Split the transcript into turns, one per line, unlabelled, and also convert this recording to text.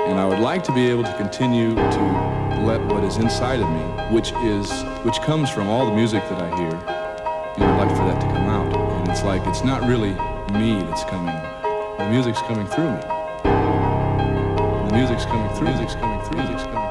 And I would like to be able to continue to let what is inside of me, which comes from all the music that I hear, I'd like for that to come out. And it's like, it's not really me that's coming. The music's coming through me. The music's coming through, music's coming through, music's coming through.